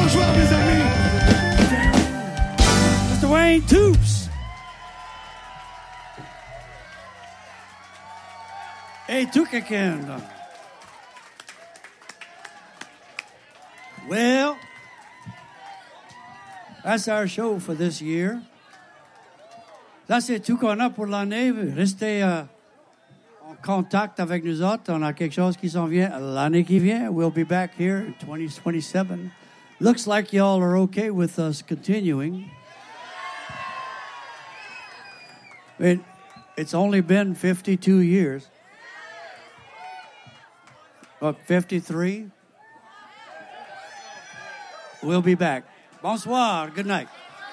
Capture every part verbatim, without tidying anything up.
bonsoir, mes amis. mister Wayne Toops. Hey, Tukaken. Well, that's our show for this year. Ça, c'est tout qu'on a pour l'année. Restez euh, en contact avec nous autres. On a quelque chose qui s'en vient l'année qui vient. We'll be back here in twenty twenty-seven. Looks like y'all are okay with us continuing. It, it's only been fifty-two years. What, fifty-three? We'll be back. Bonsoir. Good night.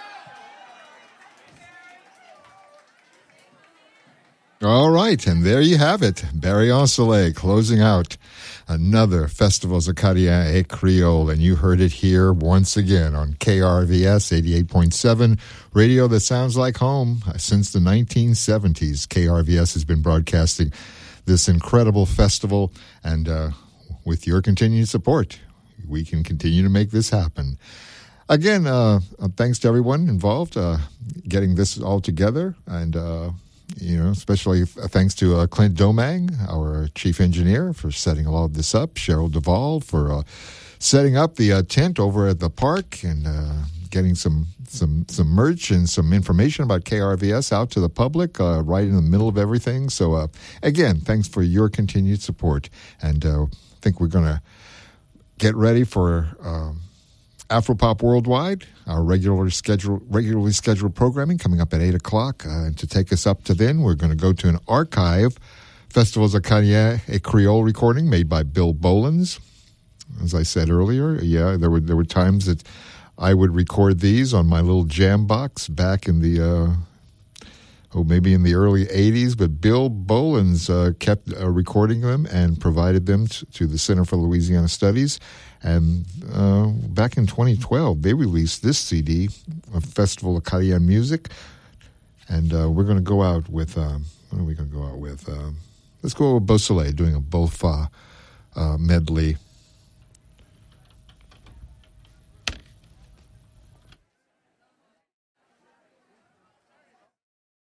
All right, and there you have it. Barry Ancelet closing out another Festivals Acadiens et Creole, and you heard it here once again on K R V S eighty-eight point seven, radio that sounds like home. Since the nineteen seventies, K R V S has been broadcasting this incredible festival, and uh, with your continued support, we can continue to make this happen. Again, uh, thanks to everyone involved uh, getting this all together, and uh, you know, especially thanks to uh, Clint Domang, our chief engineer, for setting all of this up. Cheryl Duvall for uh, setting up the uh, tent over at the park and uh, getting some some some merch and some information about K R V S out to the public uh, right in the middle of everything. So uh, again, thanks for your continued support, and uh, I think we're going to get ready for um, Afropop Worldwide, our regular schedule, regularly scheduled programming coming up at eight o'clock. Uh, and to take us up to then, we're going to go to an archive Festivals Acadiens et Creole recording made by Bill Bolins. As I said earlier, yeah, there were there were times that I would record these on my little jam box back in the, uh, oh, maybe in the early eighties, but Bill Bolins uh, kept uh, recording them and provided them t- to the Center for Louisiana Studies. And uh, back in twenty twelve, they released this C D, a Festival Acadien Music. And uh, we're going to go out with, uh, what are we going to go out with? Uh, let's go with Beausoleil doing a Beaufa uh, medley